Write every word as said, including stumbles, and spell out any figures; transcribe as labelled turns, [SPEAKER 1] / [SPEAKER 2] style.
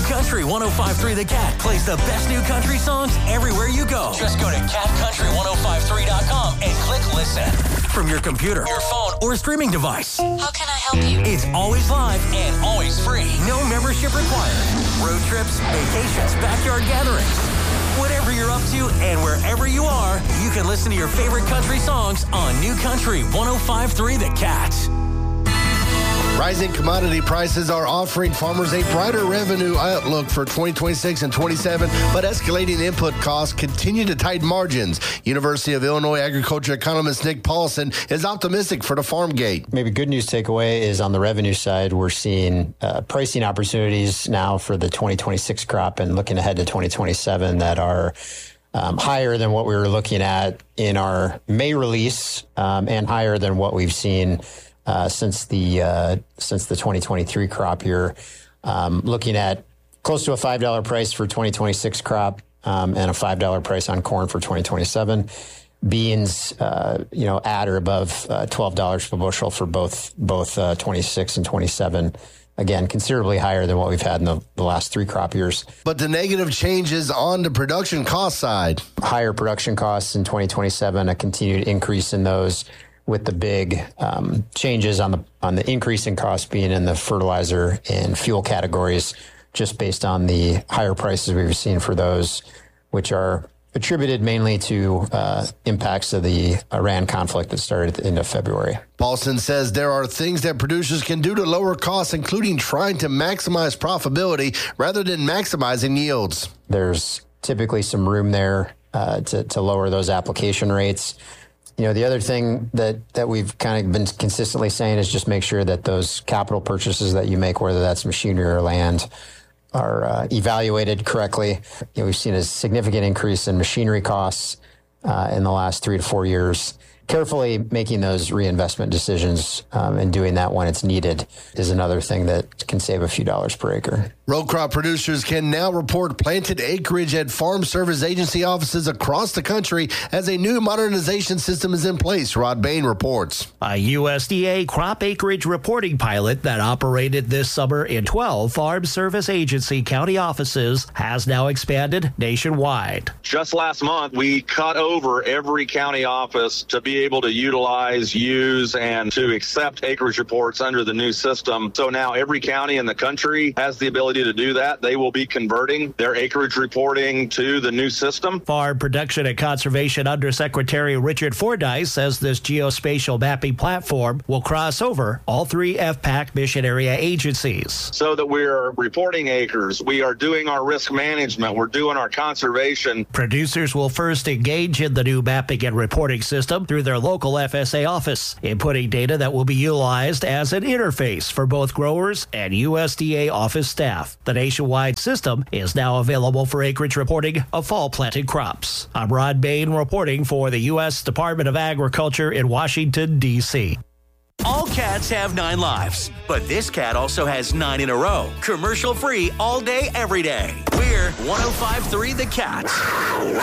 [SPEAKER 1] Country one oh five point three The Cat plays the best new country songs everywhere you go. Just go to cat country ten fifty-three dot com and click listen. From your computer, your phone, or streaming device.
[SPEAKER 2] How can I help you?
[SPEAKER 1] It's always live and always free. No membership required. Road trips, vacations, backyard gatherings. Whatever you're up to and wherever you are, you can listen to your favorite country songs on New Country ten fifty-three The Cat.
[SPEAKER 3] Rising commodity prices are offering farmers a brighter revenue outlook for twenty twenty-six and twenty-seven, but escalating input costs continue to tighten margins. University of Illinois agriculture economist Nick Paulson is optimistic for the farm gate.
[SPEAKER 4] Maybe good news takeaway is on the revenue side, we're seeing uh, pricing opportunities now for the twenty twenty-six crop and looking ahead to twenty twenty-seven that are Um, higher than what we were looking at in our May release um, and higher than what we've seen uh, since the uh, since the twenty twenty-three crop year. Um, looking at close to a five dollars price for twenty twenty-six crop um, and a five dollars price on corn for twenty twenty-seven. Beans, uh, you know, at or above uh, twelve dollars per bushel for both both uh, twenty-six and twenty-seven. Again, considerably higher than what we've had in the, the last three crop years.
[SPEAKER 3] But the negative changes on the production cost side.
[SPEAKER 4] Higher production costs in twenty twenty-seven, a continued increase in those, with the big um, changes on the on the increase in cost being in the fertilizer and fuel categories, just based on the higher prices we've seen for those, which are attributed mainly to uh, impacts of the Iran conflict that started at the end of February.
[SPEAKER 3] Paulson says there are things that producers can do to lower costs, including trying to maximize profitability rather than maximizing yields.
[SPEAKER 4] There's typically some room there uh, to, to lower those application rates. You know, the other thing that, that we've kind of been consistently saying is just make sure that those capital purchases that you make, whether that's machinery or land, are uh, evaluated correctly. You know, we've seen a significant increase in machinery costs uh, in the last three to four years. Carefully making those reinvestment decisions um, and doing that when it's needed is another thing that can save a few dollars per acre.
[SPEAKER 3] Row crop producers can now report planted acreage at Farm Service Agency offices across the country as a new modernization system is in place. Rod Bain reports.
[SPEAKER 5] A U S D A crop acreage reporting pilot that operated this summer in twelve Farm Service Agency county offices has now expanded nationwide.
[SPEAKER 6] Just last month, we cut over every county office to be able to utilize, use, and to accept acreage reports under the new system. So now every county in the country has the ability to do that. They will be converting their acreage reporting to the new system.
[SPEAKER 5] Farm Production and Conservation Undersecretary Richard Fordyce says this geospatial mapping platform will cross over all three F PAC mission area agencies.
[SPEAKER 6] So that we're reporting acres, we are doing our risk management, we're doing our conservation.
[SPEAKER 5] Producers will first engage in the new mapping and reporting system through their local F S A office, inputting data that will be utilized as an interface for both growers and U S D A office staff. The nationwide system is now available for acreage reporting of fall planted crops. I'm Rod Bain reporting for the U S Department of Agriculture in Washington, D C
[SPEAKER 1] All cats have nine lives, but this cat also has nine in a row. Commercial free all day, every day. We're ten fifty-three The Cat.